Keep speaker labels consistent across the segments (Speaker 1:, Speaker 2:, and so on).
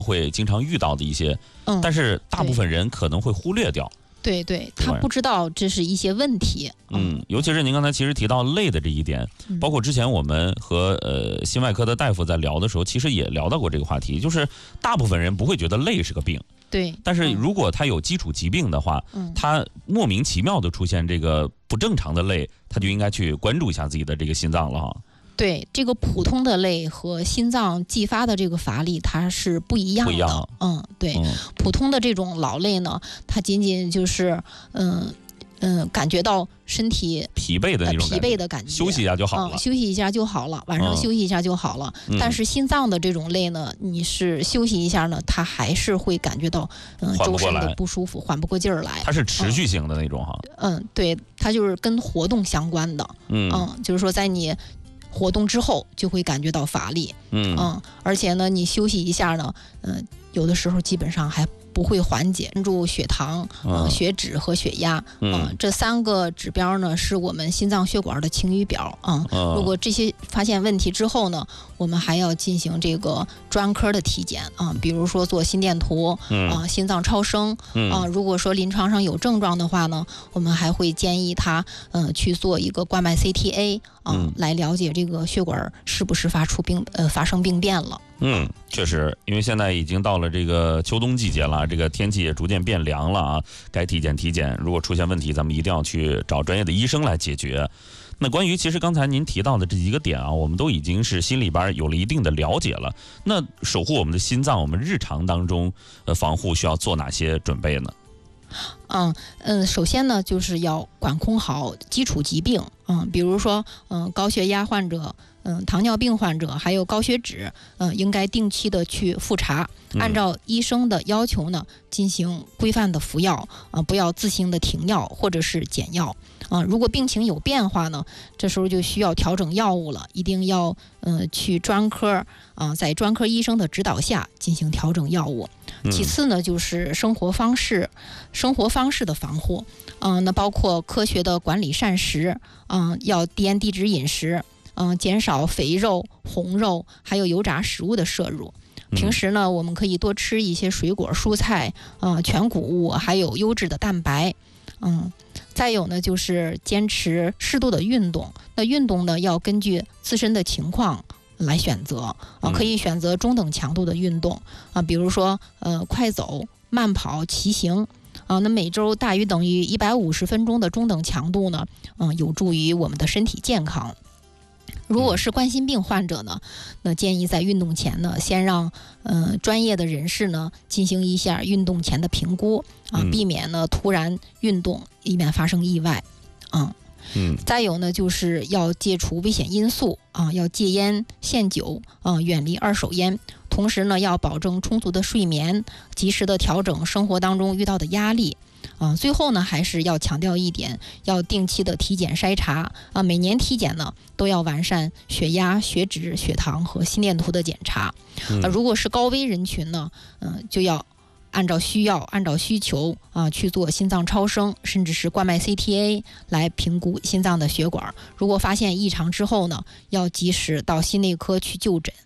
Speaker 1: 会经常遇到的一些，但是大部分人可能会忽略掉。
Speaker 2: 对，他不知道这是一些问题。
Speaker 1: 尤其是您刚才其实提到累的这一点，包括之前我们和心外科的大夫在聊的时候，其实也聊到过这个话题，就是大部分人不会觉得累是个病。
Speaker 2: 对，
Speaker 1: 但是如果他有基础疾病的话，他莫名其妙的出现这个不正常的累，他就应该去关注一下自己的这个心脏了哈。
Speaker 2: 对，这个普通的累和心脏继发的这个乏力它是不一样的。对，普通的这种劳累呢，它仅仅就是感觉到身体
Speaker 1: 疲惫的那种
Speaker 2: 疲惫的感觉，
Speaker 1: 休息一下就好了，
Speaker 2: 休息一下就好了，晚上休息一下就好了。但是心脏的这种累呢，你是休息一下呢，它还是会感觉到周身的不舒服，缓不过劲儿来。
Speaker 1: 它是持续性的那种哈。
Speaker 2: 对，它就是跟活动相关的。就是说在你活动之后就会感觉到乏力。而且呢，你休息一下呢，有的时候基本上还不会缓解。关注血糖、血脂和血压，这3个指标呢是我们心脏血管的晴雨表。如果这些发现问题之后呢，我们还要进行这个专科的体检比如说做心电图、心脏超声。如果说临床上有症状的话呢，我们还会建议他去做一个冠脉 CTA 来了解这个血管是不是发生病变了。
Speaker 1: 确实，因为现在已经到了这个秋冬季节了，这个天气也逐渐变凉了啊，该体检体检。如果出现问题，咱们一定要去找专业的医生来解决。那关于其实刚才您提到的这几个点啊，我们都已经是心里边有了一定的了解了。那守护我们的心脏，我们日常当中防护需要做哪些准备呢？
Speaker 2: 首先呢，就是要管控好基础疾病。比如说高血压患者、糖尿病患者还有高血脂，应该定期的去复查，按照医生的要求呢进行规范的服药，不要自行的停药或者是减药。如果病情有变化呢，这时候就需要调整药物了，一定要去专科在专科医生的指导下进行调整药物。其次呢，就是生活方式的防护。那包括科学的管理膳食，要低盐低脂饮食，减少肥肉、红肉还有油炸食物的摄入。平时呢，我们可以多吃一些水果、蔬菜，全谷物，还有优质的蛋白。再有呢，就是坚持适度的运动。那运动呢，要根据自身的情况来选择可以选择中等强度的运动比如说快走、慢跑、骑行那每周大于等于150分钟的中等强度呢，有助于我们的身体健康。如果是冠心病患者呢，那建议在运动前呢，先让专业的人士呢进行一下运动前的评估避免呢突然运动，以免发生意外。再有呢，就是要戒除危险因素要戒烟限酒远离二手烟。同时呢，要保证充足的睡眠，及时的调整生活当中遇到的压力。最后呢，还是要强调一点，要定期的体检筛查每年体检呢都要完善血压、血脂、血糖和心电图的检查。如果是高危人群呢，就要按照需求去做心脏超声，甚至是冠脉 CTA 来评估心脏的血管。如果发现异常之后呢，要及时到心内科去就诊。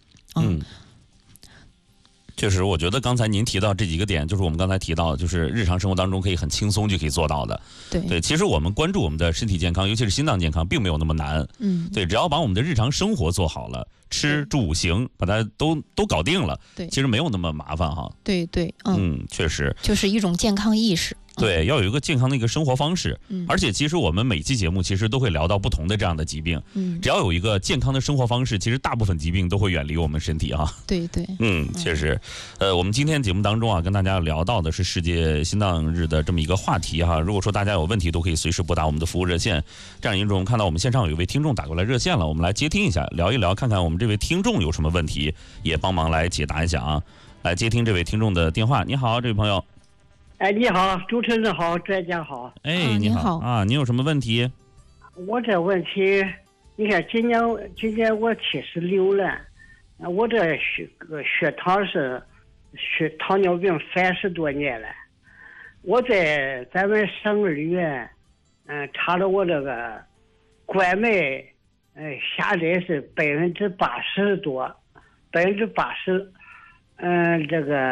Speaker 1: 确实，我觉得刚才您提到这几个点，就是我们刚才提到，就是日常生活当中可以很轻松就可以做到的。对，其实我们关注我们的身体健康，尤其是心脏健康，并没有那么难。对，只要把我们的日常生活做好了，吃住行把它都搞定了，其实没有那么麻烦哈。
Speaker 2: 对，
Speaker 1: 确实，
Speaker 2: 就是一种健康意识。
Speaker 1: 对，要有一个健康的一个生活方式。而且其实我们每期节目其实都会聊到不同的这样的疾病。只要有一个健康的生活方式，其实大部分疾病都会远离我们身体哈。
Speaker 2: 对。
Speaker 1: 确实。我们今天节目当中跟大家聊到的是世界心脏日的这么一个话题哈。如果说大家有问题，都可以随时拨打我们的服务热线。这样一种看到我们线上有一位听众打过来热线了，我们来接听一下，聊一聊，看看我们这位听众有什么问题，也帮忙来解答一下啊。来接听这位听众的电话。你好，这位朋友。
Speaker 3: 你好，主持人好，专家好。
Speaker 1: 你好您有什么问题？
Speaker 3: 我这问题，你看今年我76了，我这血糖是糖尿病30多年了。我在咱们省二院，查了我这个冠脉，下来是80%多，80%，这个。